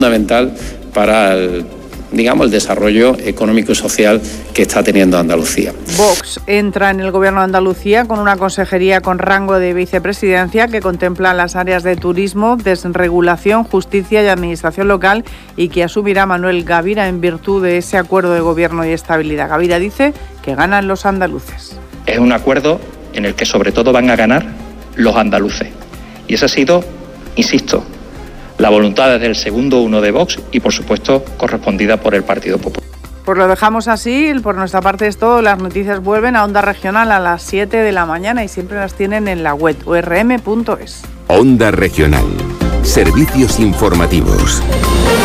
fundamental para el desarrollo económico y social que está teniendo Andalucía. Vox entra en el Gobierno de Andalucía con una consejería con rango de vicepresidencia que contempla las áreas de turismo, desregulación, justicia y administración local y que asumirá Manuel Gavira en virtud de ese acuerdo de gobierno y estabilidad. Gavira dice que ganan los andaluces. Es un acuerdo en el que sobre todo van a ganar los andaluces. Y esa ha sido, insisto, la voluntad desde el segundo uno de Vox y, por supuesto, correspondida por el Partido Popular. Pues lo dejamos así. Por nuestra parte es todo. Las noticias vuelven a Onda Regional a las 7 de la mañana y siempre las tienen en la web urm.es. Onda Regional. Servicios informativos.